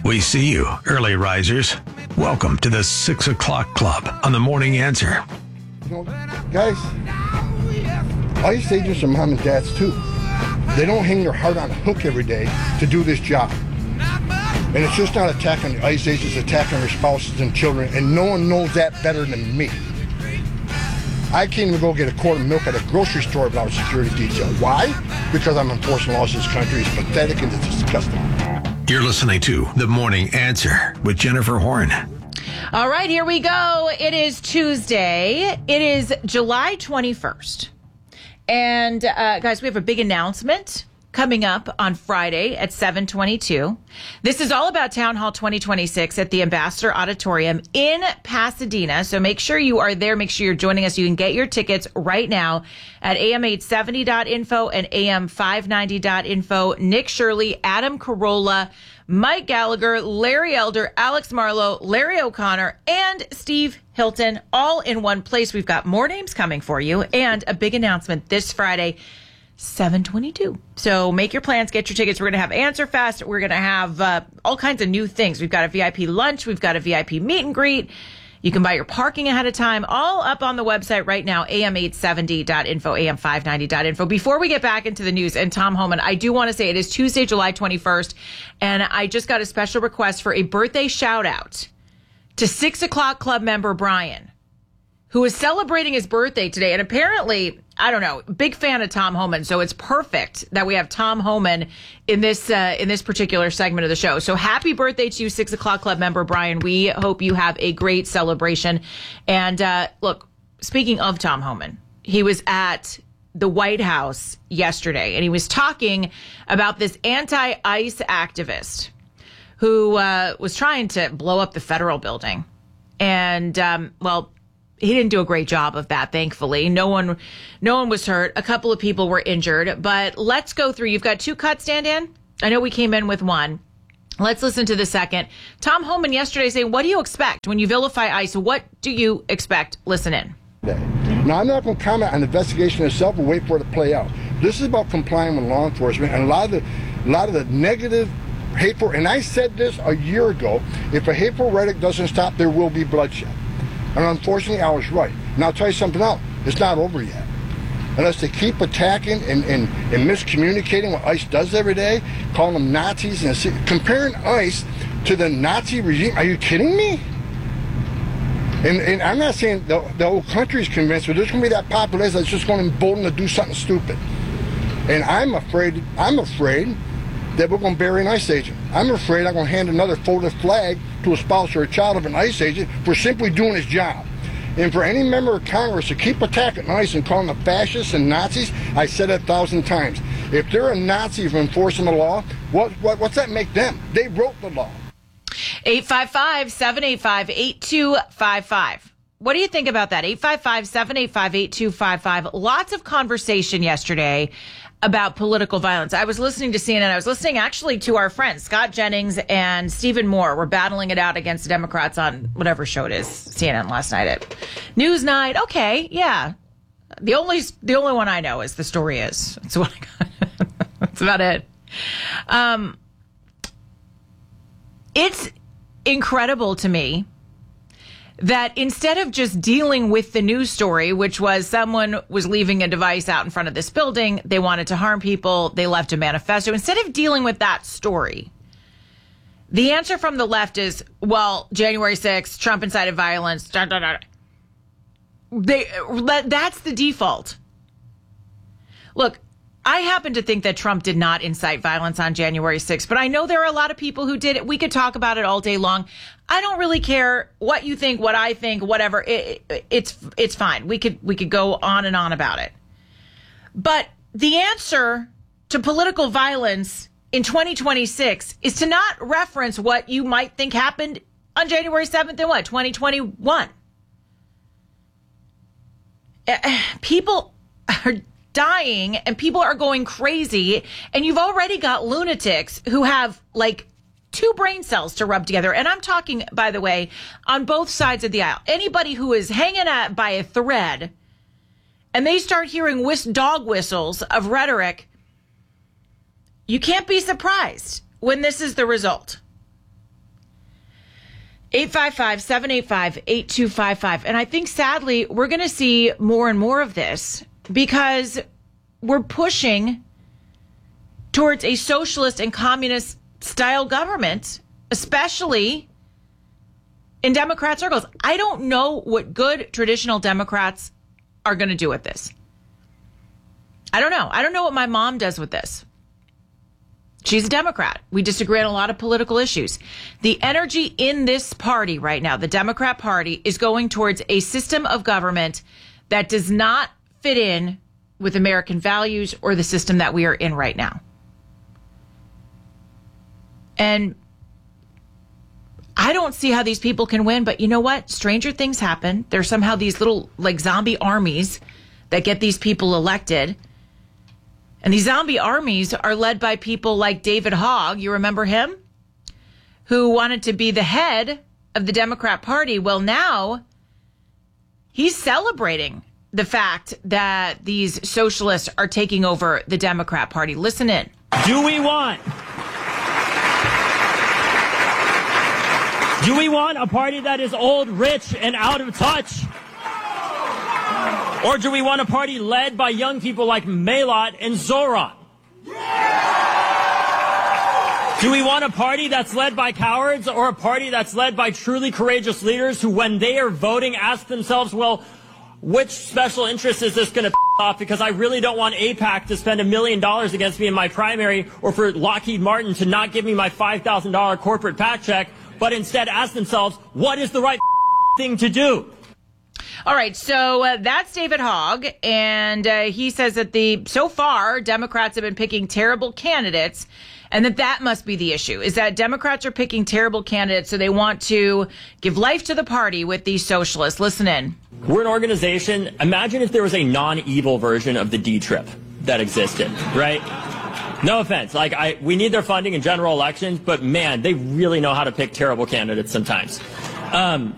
We see you, early risers. Welcome to the 6 o'clock club on the Morning Answer. Guys, ICE agents are mom and dads too. They don't hang their heart on a hook every day to do this job. And it's just not attacking the ICE agents, attacking their spouses and children, and no one knows that better than me. I can't even go get a quart of milk at a grocery store without a security detail. Why? Because I'm enforcing laws in this country. It's pathetic and it's disgusting. You're listening to The Morning Answer with Jennifer Horn. All right, here we go. It is Tuesday. It is July 21st. And guys, we have a big announcement coming up on Friday at 7:22. This is all about Town Hall 2026 at the Ambassador Auditorium in Pasadena. So make sure you are there. Make sure you're joining us. You can get your tickets right now at am870.info and am590.info. Nick Shirley, Adam Carolla, Mike Gallagher, Larry Elder, Alex Marlowe, Larry O'Connor, and Steve Hilton, all in one place. We've got more names coming for you and a big announcement this Friday, 7:22. So make your plans, get your tickets. We're going to have Answer Fest. We're going to have all kinds of new things. We've got a VIP lunch. We've got a VIP meet and greet. You can buy your parking ahead of time, all up on the website right now, am870.info, am590.info. Before we get back into the news and Tom Homan, I do want to say it is Tuesday, July 21st, and I just got a special request for a birthday shout out to 6 o'clock club member Brian, who is celebrating his birthday today. And apparently, I don't know, big fan of Tom Homan. So it's perfect that we have Tom Homan in this particular segment of the show. So happy birthday to you, 6 o'clock club member Brian. We hope you have a great celebration. And look, speaking of Tom Homan, he was at the White House yesterday and he was talking about this anti-ICE activist who was trying to blow up the federal building. And, he didn't do a great job of that, thankfully. No one was hurt. A couple of people were injured. But let's go through. You've got two cuts, Dan? I know we came in with one. Let's listen to the second. Tom Homan yesterday saying, what do you expect when you vilify ICE? What do you expect? Listen in. Now, I'm not going to comment on the investigation itself. We'll wait for it to play out. This is about complying with law enforcement. And a lot of the negative, hateful, and I said this a year ago, if a hateful rhetoric doesn't stop, there will be bloodshed. And unfortunately, I was right. And I'll tell you something else. It's not over yet. Unless they keep attacking and miscommunicating what ICE does every day, calling them Nazis, and comparing ICE to the Nazi regime. Are you kidding me? And I'm not saying the whole country's convinced, but there's going to be that population that's just going to embolden to do something stupid. And I'm afraid that we're going to bury an ICE agent. I'm afraid I'm going to hand another folded flag to a spouse or a child of an ICE agent for simply doing his job. And for any member of Congress to keep attacking ICE and calling them fascists and Nazis, I said it 1,000 times. If they're a Nazi for enforcing the law, what's that make them? They wrote the law. 855-785-8255. What do you think about that? 855-785-8255. Lots of conversation yesterday about political violence. I was listening to CNN. I was listening actually to our friends, Scott Jennings and Stephen Moore, were battling it out against the Democrats on whatever show it is, CNN last night at Newsnight. Okay, yeah. The only one I know is The Story Is. That's what I got. That's about it. It's incredible to me that instead of just dealing with the news story, which was someone was leaving a device out in front of this building, they wanted to harm people, they left a manifesto. Instead of dealing with that story, the answer from the left is, well, January 6th, Trump incited violence. That's the default. Look, I happen to think that Trump did not incite violence on January 6th, but I know there are a lot of people who did it. We could talk about it all day long. I don't really care what you think, what I think, whatever. It's fine. We could go on and on about it. But the answer to political violence in 2026 is to not reference what you might think happened on January 7th in 2021. People are dying and people are going crazy, and you've already got lunatics who have like two brain cells to rub together. And I'm talking, by the way, on both sides of the aisle. Anybody who is hanging out by a thread and they start hearing dog whistles of rhetoric, you can't be surprised when this is the result. 855-785-8255. And I think, sadly, we're going to see more and more of this because we're pushing towards a socialist and communist style government, especially in Democrat circles. I don't know what good traditional Democrats are going to do with this. I don't know. I don't know what my mom does with this. She's a Democrat. We disagree on a lot of political issues. The energy in this party right now, the Democrat Party, is going towards a system of government that does not fit in with American values or the system that we are in right now. And I don't see how these people can win, but you know what? Stranger things happen. There's somehow these little like zombie armies that get these people elected. And these zombie armies are led by people like David Hogg. You remember him? Who wanted to be the head of the Democrat Party. Well, now he's celebrating the fact that these socialists are taking over the Democrat Party. Listen in. Do we want a party that is old, rich, and out of touch? Or do we want a party led by young people like Maylot and Zoran? Do we want a party that's led by cowards or a party that's led by truly courageous leaders who, when they are voting, ask themselves, well, which special interest is this going to off? Because I really don't want AIPAC to spend $1 million against me in my primary, or for Lockheed Martin to not give me my $5,000 corporate PAC check, but instead ask themselves, what is the right thing to do? All right, so that's David Hogg, and he says that so far Democrats have been picking terrible candidates, and that must be the issue, is that Democrats are picking terrible candidates, so they want to give life to the party with these socialists. Listen in. We're an organization. Imagine if there was a non-evil version of the D-Trip that existed, right? No offense. We need their funding in general elections, but man, they really know how to pick terrible candidates sometimes.